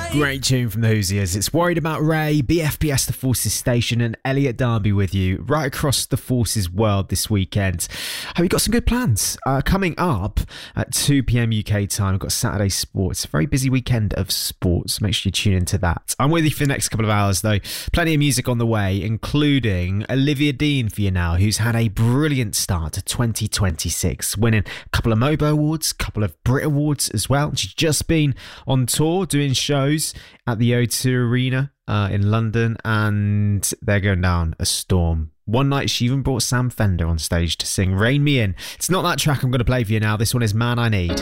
Great tune from the Hoosiers. It's Worried About Ray, BFBS The Forces Station, and Elliot Darby with you right across the Forces world this weekend. Have you got some good plans? Coming up at 2 p.m. UK time, we've got Saturday Sports. A very busy weekend of sports. Make sure you tune into that. I'm with you for the next couple of hours, though. Plenty of music on the way, including Olivia Dean for you now, who's had a brilliant start to 2026, winning a couple of MOBO Awards, a couple of Brit Awards as well. She's just been on tour doing shows at the O2 Arena in London, and they're going down a storm. One night she even brought Sam Fender on stage to sing Rain Me In. It's not that track I'm going to play for you now. This one is Man I Need.